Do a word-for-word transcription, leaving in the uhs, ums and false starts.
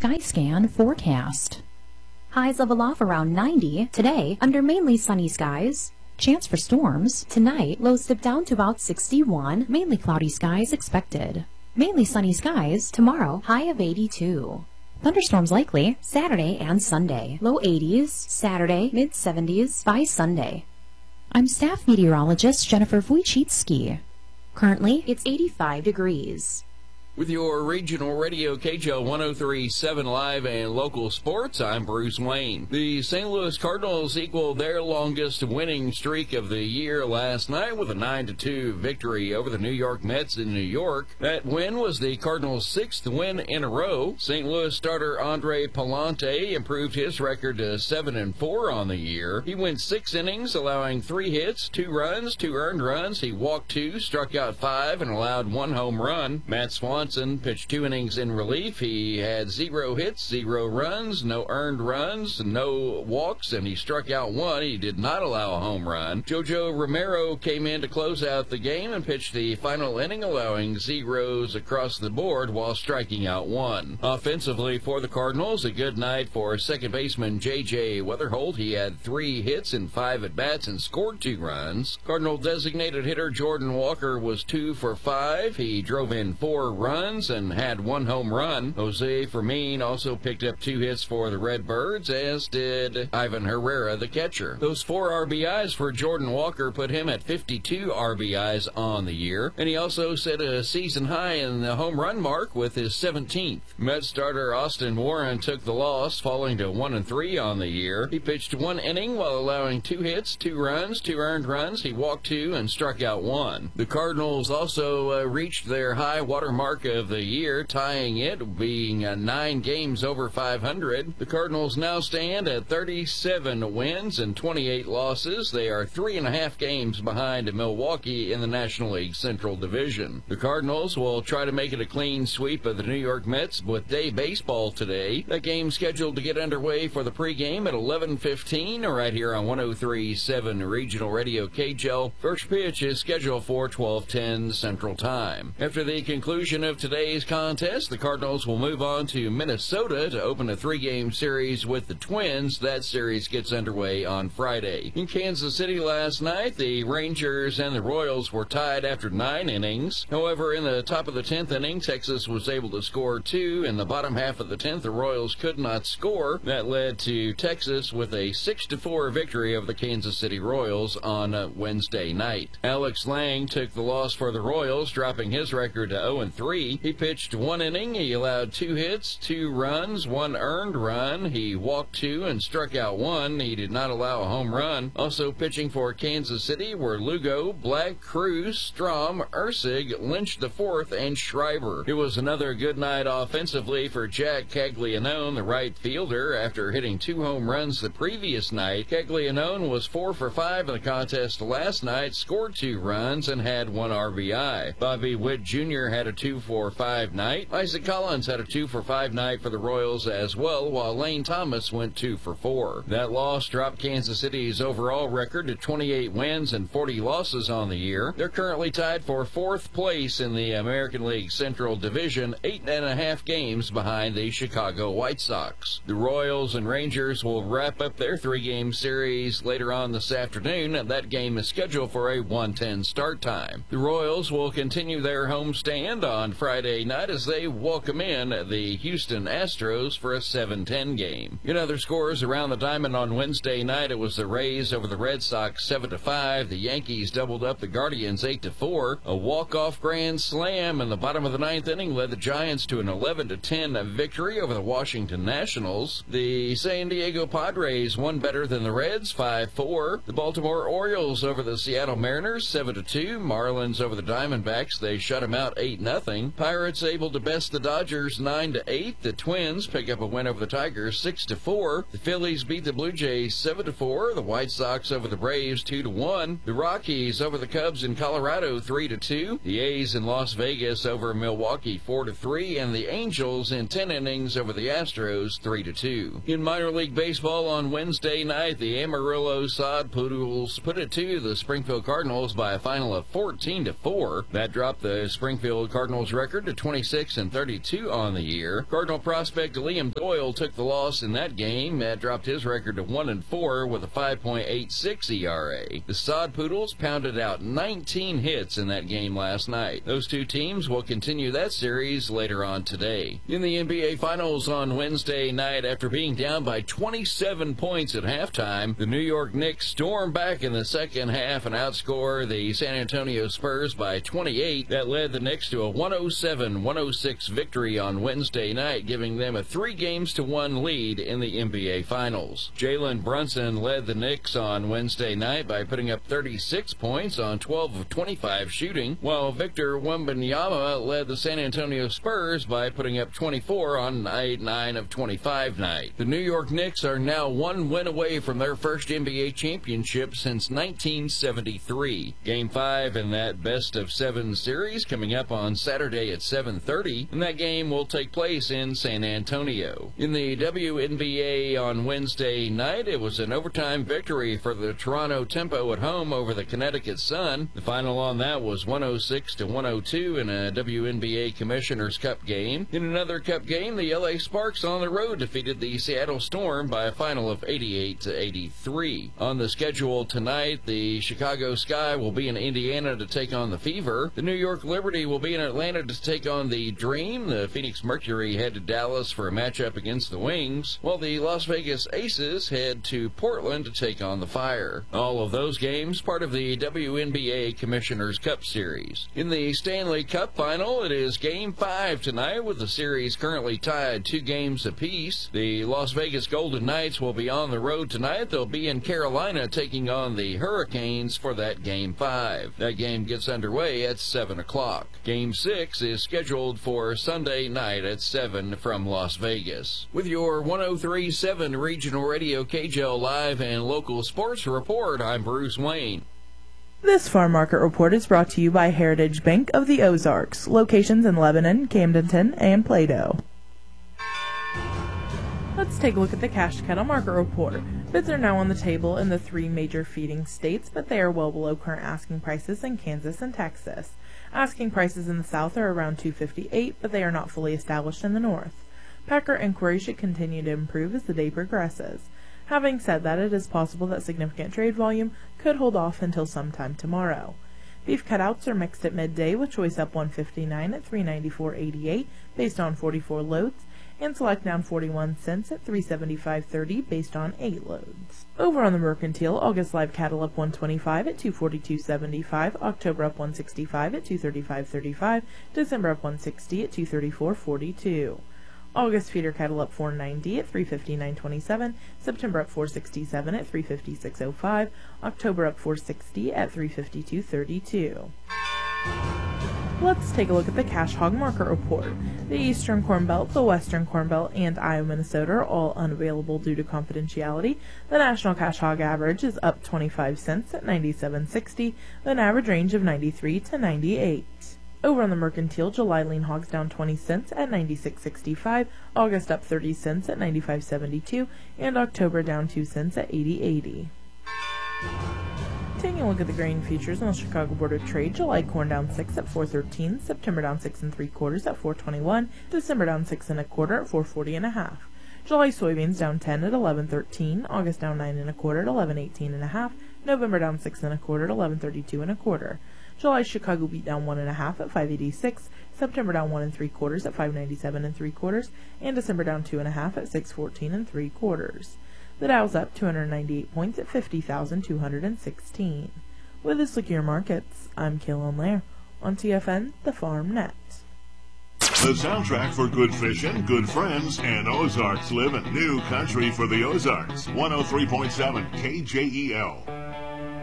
Skyscan forecast. Highs level off around ninety. Today, under mainly sunny skies. Chance for storms. Tonight, lows dip down to about sixty-one. Mainly cloudy skies expected. Mainly sunny skies. Tomorrow, high of eighty-two. Thunderstorms likely Saturday and Sunday. Low eighties. Saturday, mid seventies by Sunday. I'm staff meteorologist Jennifer Wojcicki. Currently, it's eighty-five degrees. With your regional radio K J L one oh three point seven live and local sports, I'm Bruce Wayne. The Saint Louis Cardinals equaled their longest winning streak of the year last night with a nine to two victory over the New York Mets in New York. That win was the Cardinals' sixth win in a row. Saint Louis starter Andre Pallante improved his record to seven and four on the year. He went six innings, allowing three hits, two runs, two earned runs. He walked two, struck out five, and allowed one home run. Matt Swanson pitched two innings in relief. He had zero hits, zero runs, no earned runs, no walks, and he struck out one. He did not allow a home run. Jojo Romero came in to close out the game and pitched the final inning, allowing zeros across the board while striking out one. Offensively for the Cardinals, a good night for second baseman J J Weatherholt. He had three hits in five at-bats and scored two runs. Cardinal designated hitter Jordan Walker was two for five. He drove in four runs and had one home run. Jose Fermin also picked up two hits for the Redbirds, as did Ivan Herrera, the catcher. Those four R B Is for Jordan Walker put him at fifty-two R B Is on the year, and he also set a season high in the home run mark with his seventeenth. Mets starter Austin Warren took the loss, falling to one and three on the year. He pitched one inning while allowing two hits, two runs, two earned runs. He walked two and struck out one. The Cardinals also uh, reached their high water mark of the year, tying it, being uh, nine games over five hundred. The Cardinals now stand at thirty-seven wins and twenty-eight losses. They are three and a half games behind Milwaukee in the National League Central Division. The Cardinals will try to make it a clean sweep of the New York Mets with day baseball today. That game scheduled to get underway for the pregame at eleven fifteen right here on one oh three point seven Regional Radio K J L. First pitch is scheduled for twelve ten Central Time. After the conclusion of today's contest, the Cardinals will move on to Minnesota to open a three-game series with the Twins. That series gets underway on Friday. In Kansas City last night, the Rangers and the Royals were tied after nine innings. However, in the top of the tenth inning, Texas was able to score two. In the bottom half of the tenth, the Royals could not score. That led to Texas with a six to four victory over the Kansas City Royals on uh, Wednesday night. Alex Lang took the loss for the Royals, dropping his record to oh and three. He pitched one inning. He allowed two hits, two runs, one earned run. He walked two and struck out one. He did not allow a home run. Also pitching for Kansas City were Lugo, Black, Cruz, Strom, Ursig, Lynch the fourth, and Schreiber. It was another good night offensively for Jack Caglianone, the right fielder. After hitting two home runs the previous night, Caglianone was four for five in the contest last night, scored two runs, and had one R B I. Bobby Witt Junior had a two for five night. Isaac Collins had a two for five night for the Royals as well, while Lane Thomas went two for four. That loss dropped Kansas City's overall record to twenty-eight wins and forty losses on the year. They're currently tied for fourth place in the American League Central Division, eight and a half games behind the Chicago White Sox. The Royals and Rangers will wrap up their three-game series later on this afternoon, and that game is scheduled for a one ten start time. The Royals will continue their homestand on Friday night as they welcome in the Houston Astros for a seven ten game. In other scores around the diamond on Wednesday night, it was the Rays over the Red Sox seven to five. The Yankees doubled up the Guardians eight to four. A walk-off grand slam in the bottom of the ninth inning led the Giants to an eleven to ten victory over the Washington Nationals. The San Diego Padres won better than the Reds five four. The Baltimore Orioles over the Seattle Mariners seven to two. Marlins over the Diamondbacks, they shut them out eight nothing. Pirates able to best the Dodgers nine to eight. The Twins pick up a win over the Tigers six to four. The Phillies beat the Blue Jays seven to four. The White Sox over the Braves two to one. The Rockies over the Cubs in Colorado three to two. The A's in Las Vegas over Milwaukee four to three, and the Angels in ten innings over the Astros three to two. In minor league baseball on Wednesday night, the Amarillo Sod Poodles put it to the Springfield Cardinals by a final of fourteen to four. That dropped the Springfield Cardinals record to twenty-six and thirty-two on the year. Cardinal prospect Liam Doyle took the loss in that game. That dropped his record to one and four with a five point eight six E R A. The Sod Poodles pounded out nineteen hits in that game last night. Those two teams will continue that series later on today. In the N B A Finals on Wednesday night, after being down by twenty-seven points at halftime, the New York Knicks stormed back in the second half and outscored the San Antonio Spurs by twenty-eight. That led the Knicks to a one oh seven one oh six victory on Wednesday night, giving them a three games to one lead in the N B A Finals. Jalen Brunson led the Knicks on Wednesday night by putting up thirty-six points on twelve of twenty-five shooting, while Victor Wembanyama led the San Antonio Spurs by putting up twenty-four on night nine of twenty-five night. The New York Knicks are now one win away from their first N B A championship since nineteen seventy-three. Game five in that best of seven series coming up on Saturday at seven thirty, and that game will take place in San Antonio. In the W N B A on Wednesday night, it was an overtime victory for the Toronto Tempo at home over the Connecticut Sun. The final on that was one oh six to one oh two in a W N B A Commissioner's Cup game. In another Cup game, the L A Sparks on the road defeated the Seattle Storm by a final of eighty-eight to eighty-three. On the schedule tonight, the Chicago Sky will be in Indiana to take on the Fever. The New York Liberty will be in Atlanta to take on the Dream. The Phoenix Mercury head to Dallas for a matchup against the Wings, while the Las Vegas Aces head to Portland to take on the Fire. All of those games part of the W N B A Commissioner's Cup Series. In the Stanley Cup Final, it is Game five tonight, with the series currently tied two games apiece. The Las Vegas Golden Knights will be on the road tonight. They'll be in Carolina taking on the Hurricanes for that Game five. That game gets underway at seven o'clock. Game six is scheduled for Sunday night at seven from Las Vegas. With your one oh three point seven Regional Radio K J L Live and Local Sports Report, I'm Bruce Wayne. This Farm Market Report is brought to you by Heritage Bank of the Ozarks, locations in Lebanon, Camdenton, and Plato. Let's take a look at the cash cattle market report. Bids are now on the table in the three major feeding states, but they are well below current asking prices in Kansas and Texas. Asking prices in the south are around two fifty-eight, but they are not fully established in the north. Packer inquiry should continue to improve as the day progresses. Having said that, it is possible that significant trade volume could hold off until sometime tomorrow. Beef cutouts are mixed at midday, with choice up one fifty-nine at three ninety-four eighty-eight based on forty-four loads, and select down forty-one cents at three seventy-five thirty based on eight loads. Over on the mercantile, August live cattle up one twenty-five at two forty-two seventy-five, October up one sixty-five at two thirty-five thirty-five, December up one sixty at two thirty-four forty-two. August feeder cattle up four ninety at three fifty-nine twenty-seven, September up four sixty-seven at three fifty-six oh five, October up four sixty at three fifty-two thirty-two. Let's take a look at the cash hog market report. The Eastern Corn Belt, the Western Corn Belt, and Iowa, Minnesota are all unavailable due to confidentiality. The national cash hog average is up twenty-five cents at ninety-seven sixty, with an average range of ninety-three to ninety-eight. Over on the mercantile, July lean hogs down twenty cents at ninety-six sixty-five, August up thirty cents at ninety-five seventy-two, and October down two cents at eighty eighty. Taking a look at the grain futures on the Chicago Board of Trade, July corn down six at four thirteen, September down six and three quarters at four twenty-one, December down six and a quarter at four forty and a half. July soybeans down ten at eleven thirteen, August down nine and a quarter at eleven eighteen and a half, November down six and a quarter at eleven thirty-two and a quarter. July Chicago beet down one and a half at five eighty-six, September down one and three quarters at five ninety-seven and three quarters, and December down two and a half at six fourteen and three quarters. The Dow's up two hundred ninety-eight points at fifty thousand two hundred sixteen. With this look at your markets, I'm Kaylin Lair on T F N, the Farm Net. The soundtrack for good fishing, good friends, and Ozarks living. New country for the Ozarks. one oh three point seven K J E L.